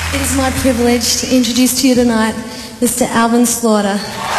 It is my privilege to introduce to you tonight Mr. Alvin Slaughter.